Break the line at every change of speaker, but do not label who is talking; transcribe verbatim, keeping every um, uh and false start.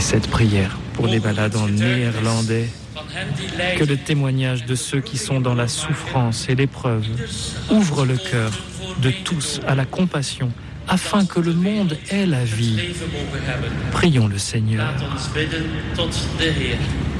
Cette prière pour les balades en néerlandais, que le témoignage de ceux qui sont dans la souffrance et l'épreuve ouvre le cœur de tous à la compassion, afin que le monde ait la vie. Prions le Seigneur.
Laat ons bidden tot de Heer.